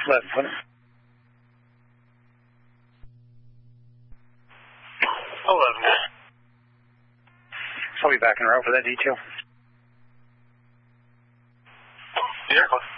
11, wasn't it? 11. I'll be back en route for that detail. Yeah.